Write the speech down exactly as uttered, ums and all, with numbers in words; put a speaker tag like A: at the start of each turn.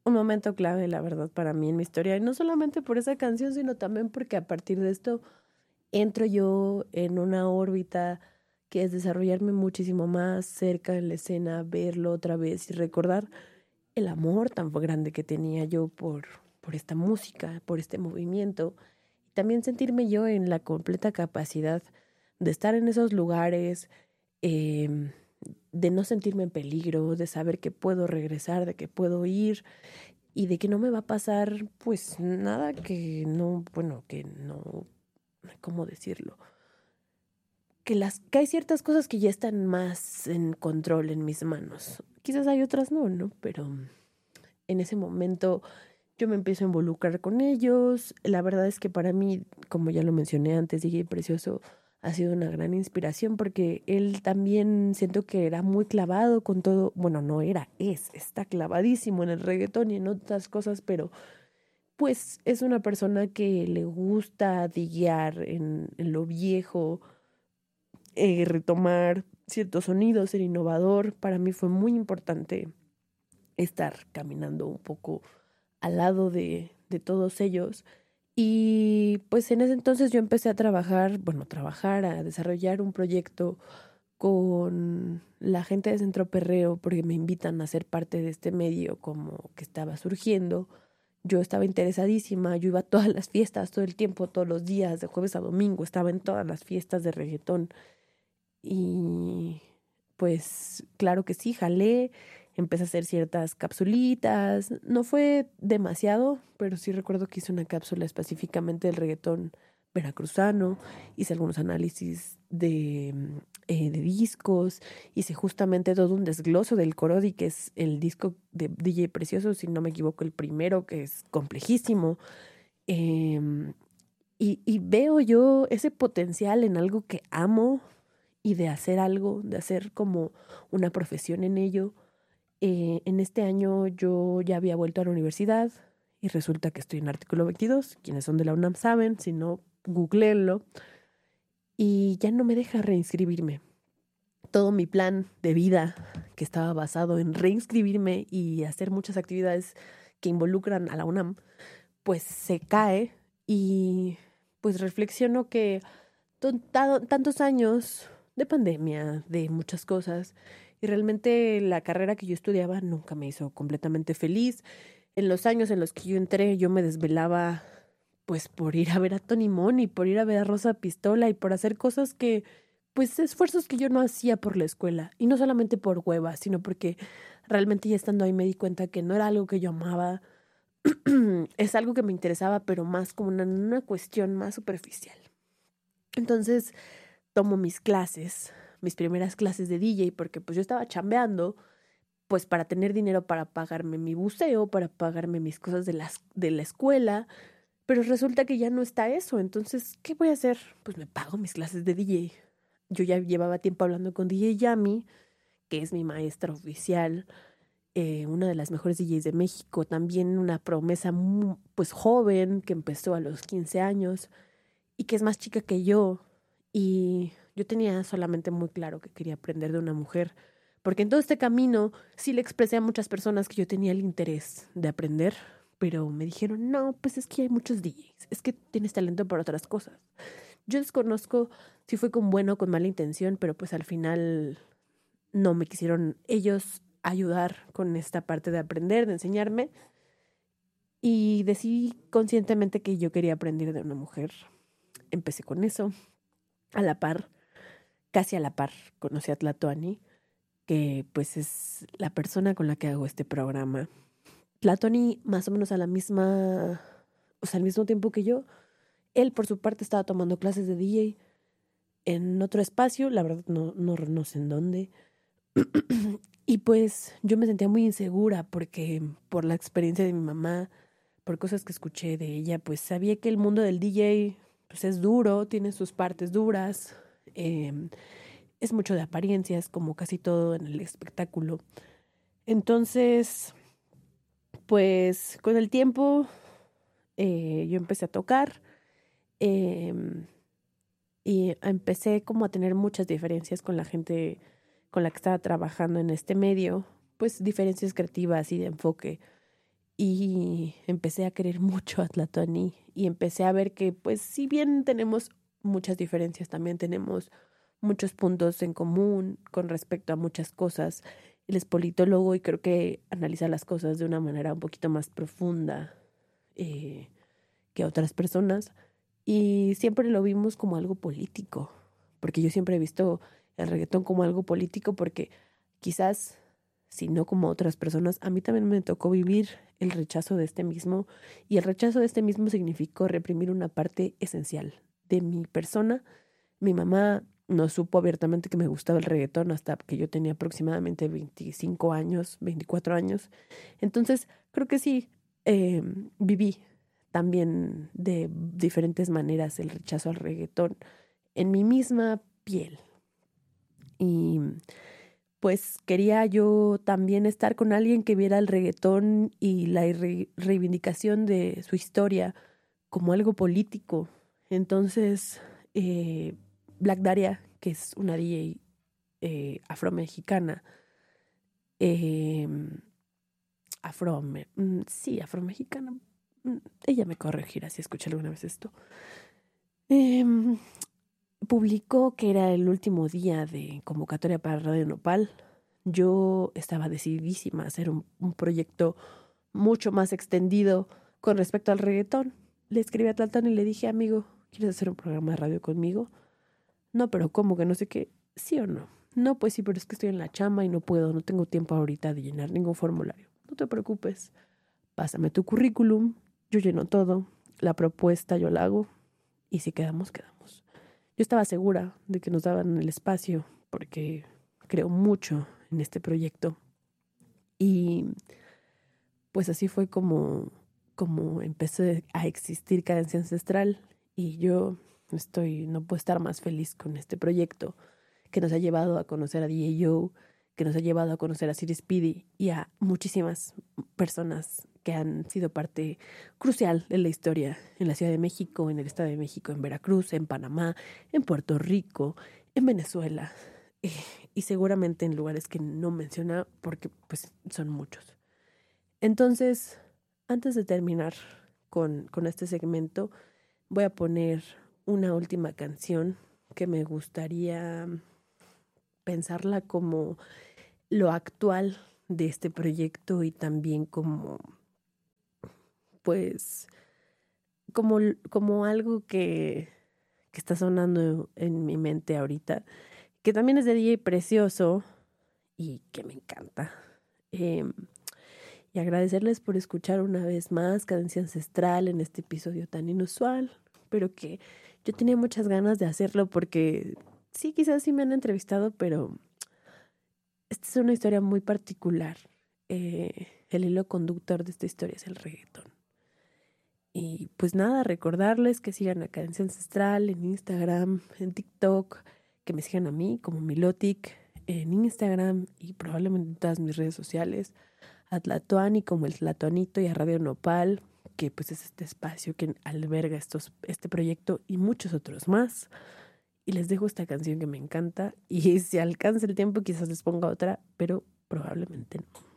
A: un momento clave, la verdad, para mí en mi historia. Y no solamente por esa canción, sino también porque a partir de esto entro yo en una órbita que es desarrollarme muchísimo más cerca en la escena, verlo otra vez y recordar el amor tan grande que tenía yo por, por esta música, por este movimiento. Y también sentirme yo en la completa capacidad de estar en esos lugares, eh, de no sentirme en peligro, de saber que puedo regresar, de que puedo ir y de que no me va a pasar pues nada que no, bueno, que no, ¿cómo decirlo? Que las que hay ciertas cosas que ya están más en control en mis manos. Quizás hay otras no, ¿no? Pero en ese momento yo me empiezo a involucrar con ellos. La verdad es que para mí, como ya lo mencioné antes, D J Precioso ha sido una gran inspiración porque él también siento que era muy clavado con todo, bueno, no era, es, está clavadísimo en el reggaetón y en otras cosas, pero pues es una persona que le gusta diguear en, en lo viejo, eh, retomar ciertos sonidos, ser innovador. Para mí fue muy importante estar caminando un poco al lado de, de todos ellos. Y pues en ese entonces yo empecé a trabajar, bueno, trabajar, a desarrollar un proyecto con la gente de Centro Perreo, porque me invitan a ser parte de este medio como que estaba surgiendo. Yo estaba interesadísima, yo iba a todas las fiestas, todo el tiempo, todos los días, de jueves a domingo, estaba en todas las fiestas de reggaetón. Y pues claro que sí, jalé, empecé a hacer ciertas capsulitas. No fue demasiado, pero sí recuerdo que hice una cápsula específicamente del reggaetón veracruzano. Hice algunos análisis de, mm, eh, de discos. Hice justamente todo un desgloso del Corodi, que es el disco de D J Precioso, si no me equivoco, el primero, que es complejísimo. Em, y, y veo yo ese potencial en algo que amo y de hacer algo, de hacer como una profesión en ello. Eh, en este año yo ya había vuelto a la universidad y resulta que estoy en artículo veintidós. Quienes son de la UNAM saben, si no, googleenlo. Y ya no me deja reinscribirme. Todo mi plan de vida, que estaba basado en reinscribirme y hacer muchas actividades que involucran a la UNAM, pues se cae y pues reflexiono que tantos años de pandemia, de muchas cosas, y realmente la carrera que yo estudiaba nunca me hizo completamente feliz. En los años en los que yo entré, yo me desvelaba pues por ir a ver a Tony Mon y por ir a ver a Rosa Pistola y por hacer cosas que, pues esfuerzos que yo no hacía por la escuela. Y no solamente por hueva, sino porque realmente ya estando ahí me di cuenta que no era algo que yo amaba, es algo que me interesaba, pero más como una, una cuestión más superficial. Entonces tomo mis clases, mis primeras clases de D J, porque pues yo estaba chambeando, pues para tener dinero para pagarme mi buceo, para pagarme mis cosas de, las, de la escuela, pero resulta que ya no está eso. Entonces, ¿qué voy a hacer? Pues me pago mis clases de D J. Yo ya llevaba tiempo hablando con D J Yami, que es mi maestra oficial, eh, una de las mejores D Js de México, también una promesa muy, pues joven, que empezó a los quince años y que es más chica que yo. Y yo tenía solamente muy claro que quería aprender de una mujer, porque en todo este camino sí le expresé a muchas personas que yo tenía el interés de aprender, pero me dijeron, no, pues es que hay muchos D Js, es que tienes talento para otras cosas. Yo desconozco si fue con buena o con mala intención, pero pues al final no me quisieron ellos ayudar con esta parte de aprender, de enseñarme, y decidí conscientemente que yo quería aprender de una mujer. Empecé con eso, a la par, casi a la par, conocí a Tlatoani, que pues es la persona con la que hago este programa. Tlatoani más o menos a la misma, o sea, al mismo tiempo que yo. Él por su parte estaba tomando clases de D J en otro espacio, la verdad no, no, no sé en dónde. Y pues yo me sentía muy insegura porque por la experiencia de mi mamá, por cosas que escuché de ella, pues sabía que el mundo del D J pues es duro, tiene sus partes duras, eh, es mucho de apariencias, como casi todo en el espectáculo. Entonces, pues con el tiempo eh, yo empecé a tocar eh, y empecé como a tener muchas diferencias con la gente con la que estaba trabajando en este medio, pues diferencias creativas y de enfoque. y empecé a querer mucho a Tlatoani y empecé a ver que, pues, si bien tenemos muchas diferencias, también tenemos muchos puntos en común con respecto a muchas cosas. Él es politólogo y creo que analiza las cosas de una manera un poquito más profunda eh, que otras personas. Y siempre lo vimos como algo político, porque yo siempre he visto el reggaetón como algo político, porque quizás, si no como otras personas, a mí también me tocó vivir el rechazo de este mismo, y el rechazo de este mismo significó reprimir una parte esencial de mi persona. Mi mamá no supo abiertamente que me gustaba el reggaetón hasta que yo tenía aproximadamente veinticinco años, veinticuatro años. Entonces, creo que sí, eh, viví también de diferentes maneras el rechazo al reggaetón en mi misma piel. Y pues quería yo también estar con alguien que viera el reggaetón y la re- reivindicación de su historia como algo político. Entonces, eh, Black Daria, que es una D J eh, afromexicana, eh, afro, mm, sí, afromexicana, mm, ella me corregirá si escuché alguna vez esto, eh, publicó que era el último día de convocatoria para Radio Nopal. Yo estaba decididísima a hacer un, un proyecto mucho más extendido con respecto al reggaetón. Le escribí a Tlaltán y le dije, amigo, ¿quieres hacer un programa de radio conmigo? No, pero ¿cómo que no sé qué? ¿Sí o no? No, pues sí, pero es que estoy en la chamba y no puedo, no tengo tiempo ahorita de llenar ningún formulario. No te preocupes, pásame tu currículum, yo lleno todo, la propuesta yo la hago y si quedamos, quedamos. Yo estaba segura de que nos daban el espacio porque creo mucho en este proyecto y pues así fue como, como empecé a existir Cadencia Ancestral y yo estoy, no puedo estar más feliz con este proyecto que nos ha llevado a conocer a D J Joe, que nos ha llevado a conocer a Siri Speedy y a muchísimas personas que han sido parte crucial de la historia en la Ciudad de México, en el Estado de México, en Veracruz, en Panamá, en Puerto Rico, en Venezuela eh, y seguramente en lugares que no menciona porque pues son muchos. Entonces, antes de terminar con, con este segmento, voy a poner una última canción que me gustaría pensarla como lo actual de este proyecto y también como, pues, como, como algo que, que está sonando en mi mente ahorita, que también es de D J Precioso y que me encanta. Eh, y agradecerles por escuchar una vez más Cadencia Ancestral en este episodio tan inusual, pero que yo tenía muchas ganas de hacerlo porque sí, quizás sí me han entrevistado, pero esta es una historia muy particular. Eh, el hilo conductor de esta historia es el reggaetón. Y pues nada, recordarles que sigan a Cadencia Ancestral en Instagram, en TikTok, que me sigan a mí como Milotic en Instagram y probablemente en todas mis redes sociales, a Tlatoani como el Tlatoanito y a Radio Nopal, que pues es este espacio que alberga estos, este proyecto y muchos otros más. Y les dejo esta canción que me encanta y si alcanza el tiempo quizás les ponga otra, pero probablemente no.